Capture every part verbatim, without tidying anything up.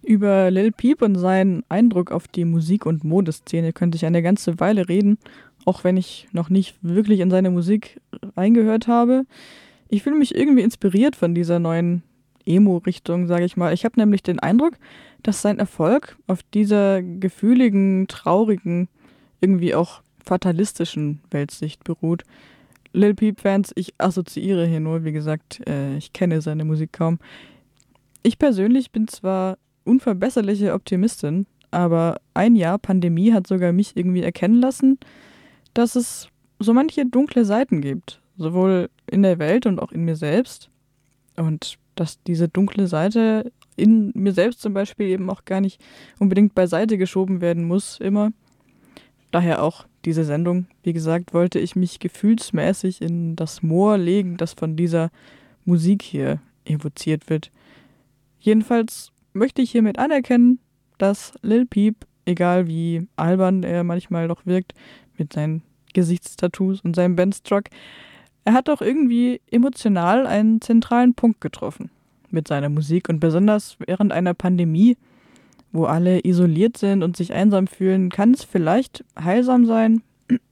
Über Lil Peep und seinen Eindruck auf die Musik- und Modeszene könnte ich eine ganze Weile reden, auch wenn ich noch nicht wirklich in seine Musik reingehört habe. Ich fühle mich irgendwie inspiriert von dieser neuen Emo-Richtung, sage ich mal. Ich habe nämlich den Eindruck, dass sein Erfolg auf dieser gefühligen, traurigen, irgendwie auch fatalistischen Weltsicht beruht. Lil Peep-Fans, ich assoziiere hier nur, wie gesagt, äh, ich kenne seine Musik kaum. Ich persönlich bin zwar unverbesserliche Optimistin, aber ein Jahr Pandemie hat sogar mich irgendwie erkennen lassen, dass es so manche dunkle Seiten gibt, sowohl in der Welt und auch in mir selbst. Und dass diese dunkle Seite in mir selbst zum Beispiel eben auch gar nicht unbedingt beiseite geschoben werden muss, immer. Daher auch diese Sendung. Wie gesagt, wollte ich mich gefühlsmäßig in das Moor legen, das von dieser Musik hier evoziert wird. Jedenfalls möchte ich hiermit anerkennen, dass Lil Peep, egal wie albern er manchmal doch wirkt, mit seinen Gesichtstattoos und seinem Benz-Truck, er hat doch irgendwie emotional einen zentralen Punkt getroffen mit seiner Musik und besonders während einer Pandemie, wo alle isoliert sind und sich einsam fühlen, kann es vielleicht heilsam sein,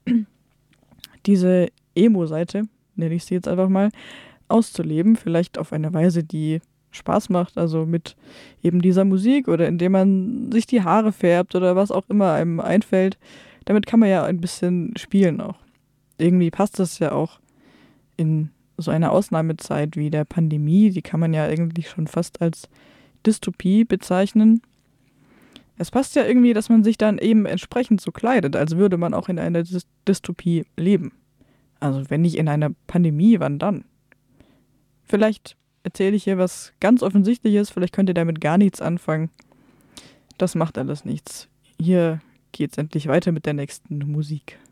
diese Emo-Seite, nenne ich sie jetzt einfach mal, auszuleben, vielleicht auf eine Weise, die Spaß macht, also mit eben dieser Musik oder indem man sich die Haare färbt oder was auch immer einem einfällt. Damit kann man ja ein bisschen spielen auch. Irgendwie passt das ja auch in so einer Ausnahmezeit wie der Pandemie, die kann man ja eigentlich schon fast als Dystopie bezeichnen. Es passt ja irgendwie, dass man sich dann eben entsprechend so kleidet, als würde man auch in einer Dys- Dystopie leben. Also wenn nicht in einer Pandemie, wann dann? Vielleicht erzähle ich hier was ganz Offensichtliches, vielleicht könnt ihr damit gar nichts anfangen. Das macht alles nichts. Hier geht's endlich weiter mit der nächsten Musik.